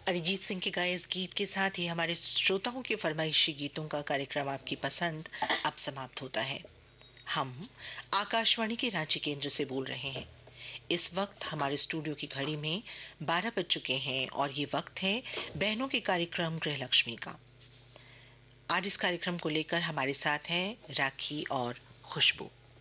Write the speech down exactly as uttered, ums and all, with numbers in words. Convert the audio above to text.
अरिजीत सिंह के गाए इस गीत के साथ ही हमारे श्रोताओं के फरमाइशी गीतों का कार्यक्रम आपकी पसंद अब समाप्त होता है। हम आकाशवाणी के रांची केंद्र से बोल रहे हैं। इस वक्त हमारे स्टूडियो की घड़ी में बारह बज चुके हैं और ये वक्त है बहनों के कार्यक्रम गृहलक्ष्मी का। आज इस कार्यक्रम को लेकर हमारे साथ हैं राखी और खुशबू।